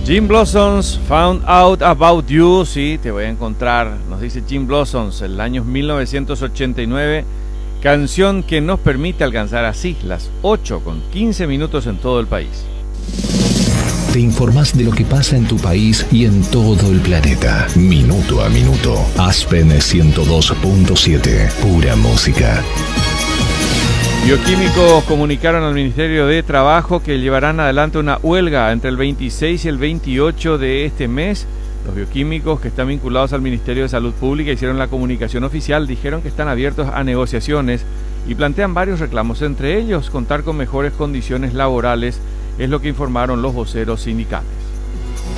Gin Blossoms, Found Out About You, sí, te voy a encontrar, nos dice Gin Blossoms, el año 1989, canción que nos permite alcanzar así las 8:15 en todo el país. Te informás de lo que pasa en tu país y en todo el planeta, minuto a minuto. Aspen 102.7, pura música. Bioquímicos comunicaron al Ministerio de Trabajo que llevarán adelante una huelga entre el 26 y el 28 de este mes. Los bioquímicos que están vinculados al Ministerio de Salud Pública hicieron la comunicación oficial, dijeron que están abiertos a negociaciones y plantean varios reclamos, entre ellos contar con mejores condiciones laborales, es lo que informaron los voceros sindicales.